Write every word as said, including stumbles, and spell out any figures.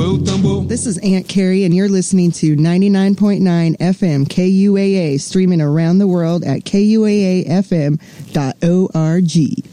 This is Aunt Carrie, and you're listening to ninety-nine point nine F M K U A A, streaming around the world at K U A A F M dot org.